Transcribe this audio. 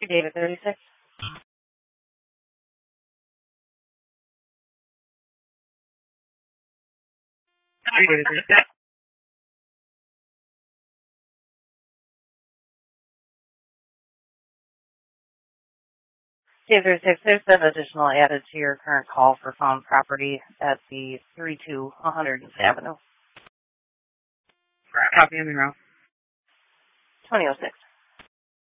David 36. David 36. David 36, there's been additional added to your current call for found property at the 32 100th Avenue. Copy of the route. 2006.